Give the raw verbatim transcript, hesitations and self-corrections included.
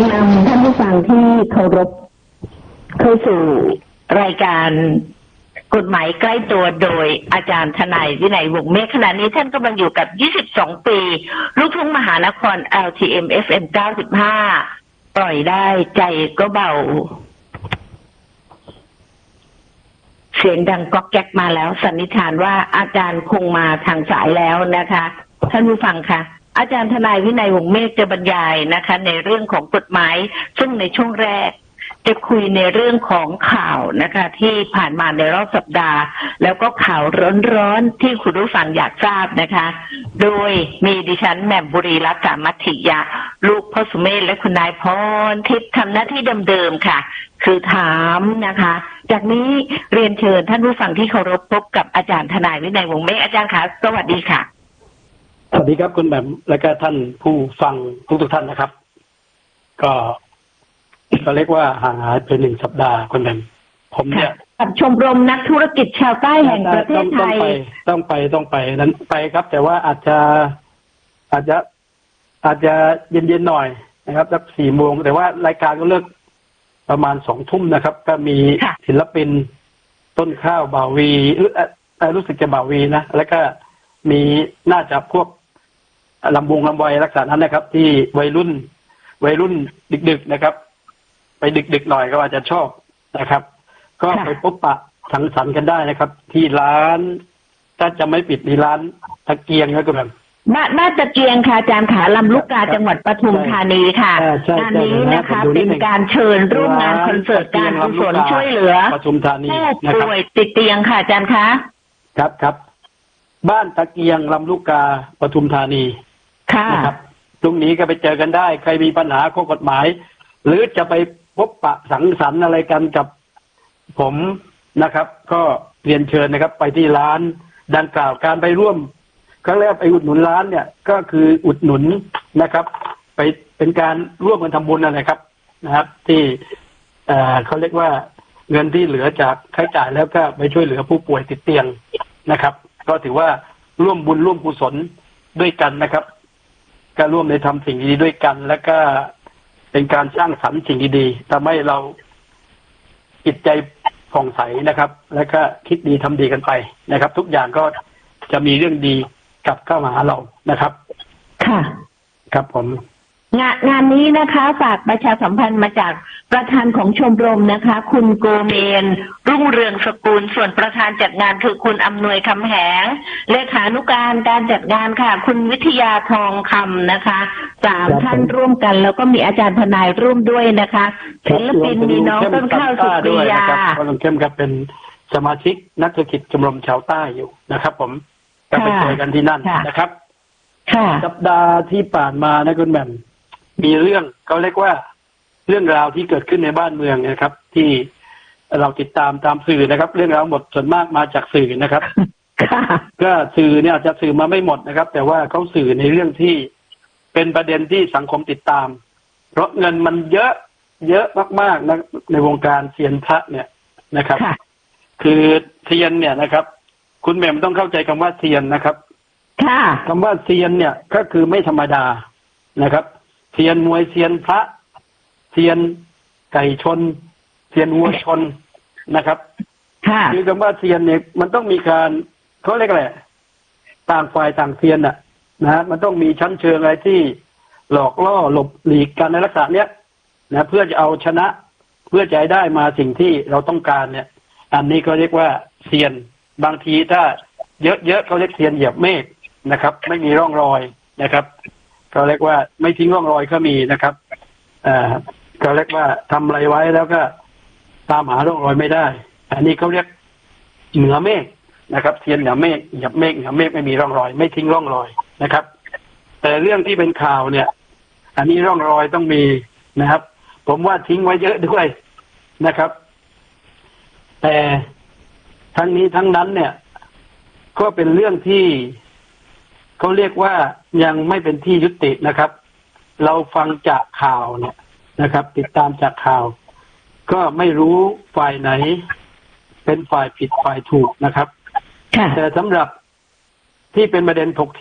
นำท่านผู้ฟังที่เคารพเข้าสู่รายการกฎหมายใกล้ตัวโดยอาจารย์ทนายวินัยวงศ์เมฆขณะนี้ท่านกำลังอยู่กับยี่สิบสองปีลูกทุ่งมหานคร แอล ที เอ็ม เอฟ เอ็ม เก้าสิบห้า ปล่อยได้ใจก็เบาเสียงดังก๊อกแก๊กมาแล้วสันนิษฐานว่าอาจารย์คงมาทางสายแล้วนะคะท่านผู้ฟังค่ะอาจารย์ทนายวินัยวงศ์เมฆจะบรรยายนะคะในเรื่องของกฎหมายซึ่งในช่วงแรกจะคุยในเรื่องของข่าวนะคะที่ผ่านมาในรอบสัปดาห์แล้วก็ข่าวร้อนๆที่คุณผู้ฟังอยากทราบนะคะโดยมีดิฉันแหม่มบุรีรัตน์สามัทธิยะลูกพ่อสุเมธและคุณนายพรทิพย์ทำหน้าที่เดิมๆค่ะคือถามนะคะจากนี้เรียนเชิญท่านผู้ฟังที่เคารพพบกับอาจารย์ทนายวินัยวงศ์เมฆอาจารย์คะสวัสดีค่ะสวัสดีครับคุณแหม่มและก็ท่านผู้ฟังทุกทุกท่านนะครับก็ก็เรียกว่าห่างหายไปหนึ่งสัปดาห์คุณแหม่มผมเนี่ยกับชมรมนักธุรกิจชาวใต้แห่งประเทศไทยต้องไปต้องไปนั้นไปครับแต่ว่าอาจจะอาจจะอาจจะเย็นๆหน่อยนะครับสักสี่โมงแต่ว่ารายการก็เลิกประมาณสองทุ่มนะครับก็มีศิลปินต้นข้าวบ่าวีรู้สึกจะบ่าวีนะแล้วก็มีน่าจะพวกลำวงลำไยลักษณะนั้นนะครับที่วัยรุ่นวัยรุ่นดึกๆนะครับไปดึกๆหน่อยก็อาจจะชอบนะครับก็ไปพบปะสังสรรค์กันได้นะครับที่ร้านถ้าจะไม่ปิดในร้านตะเกียงนะก็แบบน่าตะเกียงค่ะอาจารย์ขาลำลูกกาจังหวัดปทุมธานีค่ะงานนี้นะคะเป็นการเชิญร่วมงานคอนเสิร์ตการกุศลช่วยเหลือปทุมธานีผู้ป่วยติดเตียงค่ะอาจารย์คะครับครับบ้านตะเกียงลำลูกกาปทุมธานีค่ะนะครับตรงนี้ก็ไปเจอกันได้ใครมีปัญหาข้อกฎหมายหรือจะไปพบปะสังสรรค์อะไรกันกับผมนะครับก็เรียนเชิญนะครับไปที่ร้านดังกล่าวการไปร่วมครั้งแรกไปอุดหนุนร้านเนี่ยก็คืออุดหนุนนะครับไปเป็นการร่วมกันทำบุญนะครับนะครับที่เอ่อเขาเรียกว่าเงินที่เหลือจากค่าใช้จ่ายแล้วก็ไปช่วยเหลือผู้ป่วยติดเตียงนะครับก็ถือว่าร่วมบุญร่วมกุศลด้วยกันนะครับก็ร่วมในทำสิ่งดีๆด้วยกันแล้วก็เป็นการสร้างสรรค์สิ่งดีๆทำให้เราจิตใจผ่องใสนะครับแล้วก็คิดดีทำดีกันไปนะครับทุกอย่างก็จะมีเรื่องดีกลับเข้ามาหาเรานะครับค่ะครับผมงานงานนี้นะคะฝากประชาสัมพันธ์มาจากประธานของชมรมนะคะคุณโกเมนรุ่งเรืองสกุลส่วนประธานจัดงานคือคุณอำนวยคำแหงเลขานุการการจัดงานค่ะคุณวิทยาทองคำนะคะสามท่านร่วมกันแล้วก็มีอาจารย์ทนายร่วมด้วยนะคะศิลปินมีน้องต้นข้าวสุริยาคุณลุงเข้มครับเป็นสมาชิกนักธุรกิจชมรมชาวใต้อยู่นะครับผมก็ไปเจอกันที่นั่นนะครับสัปดาห์ที่ผ่านมานะคุณแหม่มมีเรื่องเขาเรียกว่าเรื่องราวที่เกิดขึ้นในบ้านเมืองนะครับที่เราติดตามตามสื่อนะครับเรื่องราวหมดส่วนมากมาจากสื่อนะครับก็สื่อเนี่ยอาจจะสื่อมาไม่หมดนะครับแต่ว่าเขาสื่อในเรื่องที่เป็นประเด็นที่สังคมติดตามเพราะเงินมันเยอะเยอะมากๆนะในวงการเซียนพระเนี่ยนะครับคือเซียนเนี่ยนะครับคุณแหม่มต้องเข้าใจคำว่าเซียนนะครับคำว่าเซียนเนี่ยก็คือไม่ธรรมดานะครับเซียนมวยเซียนพระเซียนไก่ชนเซียนวัวชนนะครับคือคำว่าเซียนเนี่ยมันต้องมีการเขาเรียกอะไรต่างฝ่ายต่างเซียนน่ะนะฮะมันต้องมีชั้นเชิงอะไรที่หลอกล่อหลบหลีกกันในลักษณะเนี้ยนะเพื่อจะเอาชนะเพื่อจะได้มาสิ่งที่เราต้องการเนี่ยอันนี้ก็เรียกว่าเซียนบางทีถ้าเยอะๆเขาเรียกเซียนเหยียบเมฆนะครับไม่มีร่องรอยนะครับเขาเรียกว่าไม่ทิ้งร่องรอยก็มีนะครับอ่าเขาเรียกว่าทำอะไรไว้แล้วก็ตามหาร่องรอยไม่ได้อันนี้เขาเรียกเหนือเมฆนะครับเซียนเหนือเมฆเหยียบเมฆเหนือเมฆไม่มีร่องรอยไม่ทิ้งร่องรอยนะครับแต่เรื่องที่เป็นข่าวเนี่ยอันนี้ร่องรอยต้องมีนะครับผมว่าทิ้งไว้เยอะด้วยนะครับแต่ทั้งนี้ทั้งนั้นเนี่ยก็เป็นเรื่องที่เขาเรียกว่ายังไม่เป็นที่ยุตินะครับเราฟังจากข่าวเนี่ยนะครับติดตามจากข่าวก็ไม่รู้ฝ่ายไหนเป็นฝ่ายผิดฝ่ายถูกนะครับแต่สำหรับที่เป็นประเด็นถก